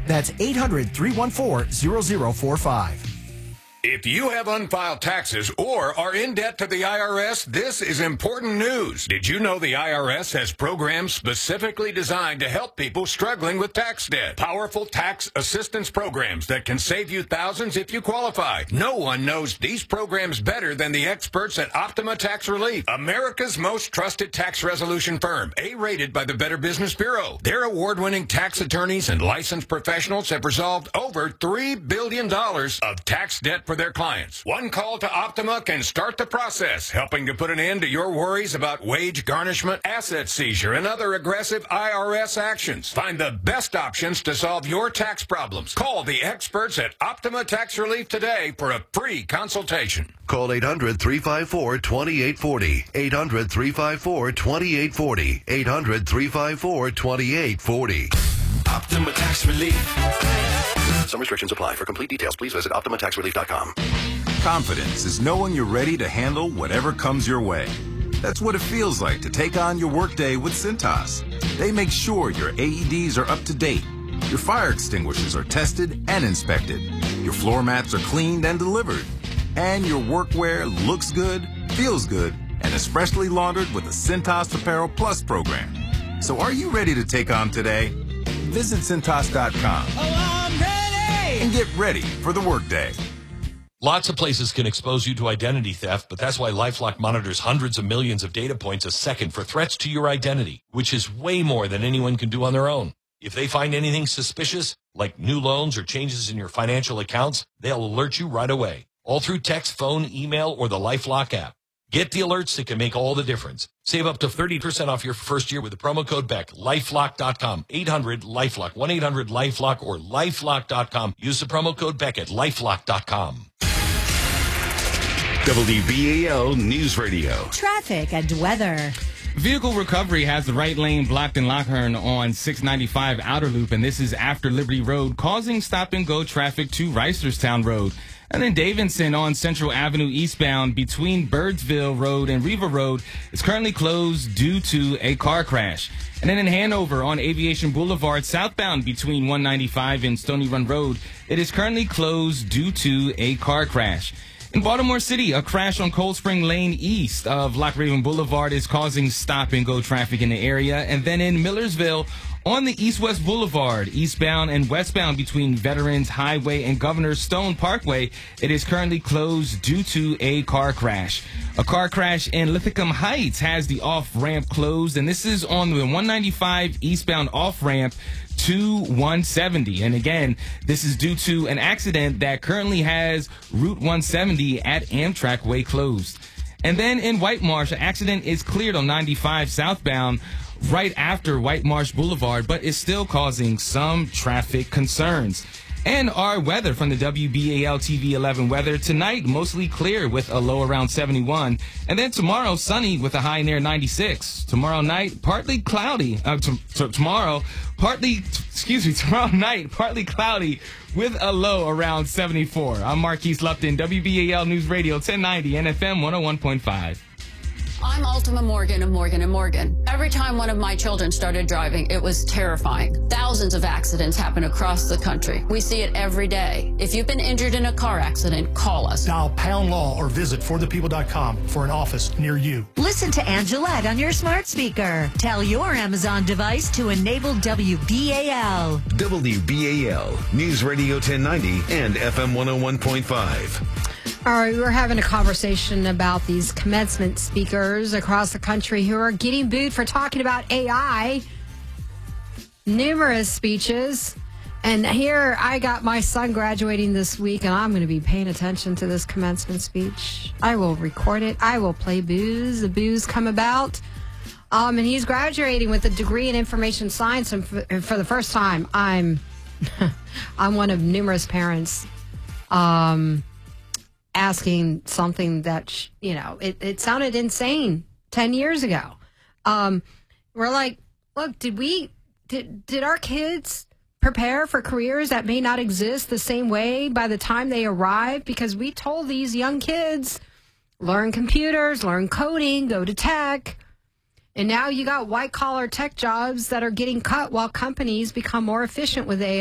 That's 800-314-0045. If you have unfiled taxes or are in debt to the IRS, this is important news. Did you know the IRS has programs specifically designed to help people struggling with tax debt? Powerful tax assistance programs that can save you thousands if you qualify. No one knows these programs better than the experts at Optima Tax Relief, America's most trusted tax resolution firm, A-rated by the Better Business Bureau. Their award-winning tax attorneys and licensed professionals have resolved over $3 billion of tax debt for their clients. One call to Optima can start the process, helping to put an end to your worries about wage garnishment, asset seizure, and other aggressive IRS actions. Find the best options to solve your tax problems. Call the experts at Optima Tax Relief today for a free consultation. Call 800-354-2840. 800-354-2840. 800-354-2840. Optima Tax Relief. Some restrictions apply. For complete details, please visit OptimaTaxRelief.com. Confidence is knowing you're ready to handle whatever comes your way. That's what it feels like to take on your workday with Cintas. They make sure your AEDs are up to date, your fire extinguishers are tested and inspected, your floor mats are cleaned and delivered, and your workwear looks good, feels good, and is freshly laundered with the Cintas Apparel Plus program. So are you ready to take on today? Visit Cintas.com. And get ready for the workday. Lots of places can expose you to identity theft, but that's why LifeLock monitors hundreds of millions of data points a second for threats to your identity, which is way more than anyone can do on their own. If they find anything suspicious, like new loans or changes in your financial accounts, they'll alert you right away, all through text, phone, email, or the LifeLock app. Get the alerts that can make all the difference. Save up to 30% off your first year with the promo code BECK. LifeLock.com. 800-LifeLock. 1-800-LifeLock or LifeLock.com. Use the promo code BECK at LifeLock.com. WBAL News Radio. Traffic and weather. Vehicle recovery has the right lane blocked in Lockhern on 695 Outer Loop, and this is after Liberty Road, causing stop-and-go traffic to Reisterstown Road. And then Davidson on Central Avenue eastbound between Birdsville Road and Riva Road is currently closed due to a car crash. And then in Hanover on Aviation Boulevard southbound between 195 and Stony Run Road, it is currently closed due to a car crash. In Baltimore City, a crash on Cold Spring Lane east of Lock Raven Boulevard is causing stop-and-go traffic in the area. And then in Millersville, on the East-West Boulevard, eastbound and westbound between Veterans Highway and Governor Stone Parkway, it is currently closed due to a car crash. A car crash in Lithicum Heights has the off-ramp closed, and this is on the 195 eastbound off-ramp to 170. And again, this is due to an accident that currently has Route 170 at Amtrak Way closed. And then in White Marsh, an accident is cleared on 95 southbound right after White Marsh Boulevard, but is still causing some traffic concerns. And our weather from the WBAL TV 11 weather. Tonight, mostly clear with a low around 71. And then tomorrow, sunny with a high near 96. Tomorrow night, partly cloudy. Tomorrow night, partly cloudy with a low around 74. I'm Marquise Lupton, WBAL News Radio 1090 and FM 101.5. I'm Ultima Morgan of Morgan & Morgan. Every time one of my children started driving, it was terrifying. Thousands of accidents happen across the country. We see it every day. If you've been injured in a car accident, call us. Dial pound law or visit forthepeople.com for an office near you. Listen to Angelette on your smart speaker. Tell your Amazon device to enable WBAL. WBAL News Radio 1090 and FM 101.5. All right, we're having a conversation about these commencement speakers across the country who are getting booed for talking about AI. Numerous speeches. And here I got my son graduating this week, and I'm going to be paying attention to this commencement speech. I will record it. I will play boos. The boos come about. And he's graduating with a degree in information science. And for the first time, I'm one of numerous parents asking something that, it sounded insane 10 years ago. We're like, look, did our kids prepare for careers that may not exist the same way by the time they arrive? Because we told these young kids, learn computers, learn coding, go to tech. And now you got white-collar tech jobs that are getting cut while companies become more efficient with AI.